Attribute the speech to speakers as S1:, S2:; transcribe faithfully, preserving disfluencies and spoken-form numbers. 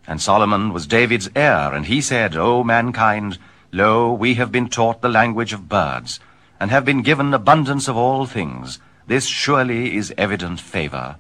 S1: And Solomon was David's heir, and he said, O mankind, lo, we have been taught the language of birds, and have been given abundance of all things. This surely is evident favor.